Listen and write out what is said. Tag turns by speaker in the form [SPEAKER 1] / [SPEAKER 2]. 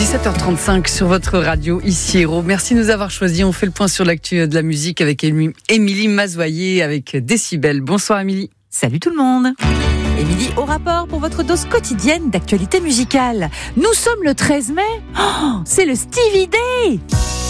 [SPEAKER 1] 17h35 sur votre radio, ici Héros. Merci de nous avoir choisis. On fait le point sur l'actu de la musique avec Émilie Mazoyer avec Décibel. Bonsoir Émilie.
[SPEAKER 2] Salut tout le monde. Émilie au rapport pour votre dose quotidienne d'actualité musicale. Nous sommes le 13 mai. C'est le Stevie Day.